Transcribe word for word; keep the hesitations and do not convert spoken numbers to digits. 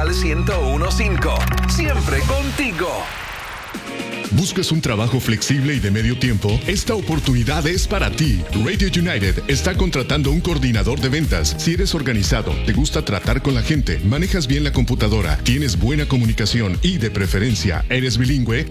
Monumental ciento uno punto cinco. Siempre contigo. ¿Buscas un trabajo flexible y de medio tiempo? Esta oportunidad es para ti. Radio United está contratando un coordinador de ventas. Si eres organizado, te gusta tratar con la gente, manejas bien la computadora, tienes buena comunicación y de preferencia eres bilingüe,